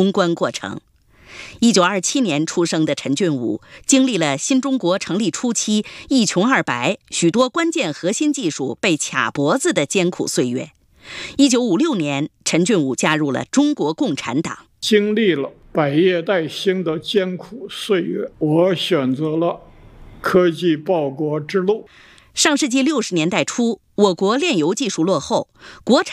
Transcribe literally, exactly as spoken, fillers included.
攻关过程。一九二七年出生的陈俊武，经历了新中国成立初期一穷二白、许多关键核心技术被卡脖子的艰苦岁月。一九五六年，陈俊武加入了中国共产党。 经历了百业待兴的艰苦岁月，我选择了科技报国之路。 上世纪六十年代初，我国炼油技术落后，国产